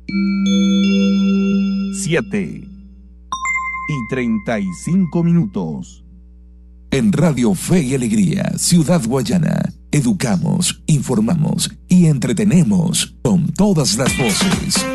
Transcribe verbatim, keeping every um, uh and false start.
Siete y treinta y cinco minutos. En Radio Fe y Alegría, Ciudad Guayana, educamos, informamos y entretenemos con todas las voces.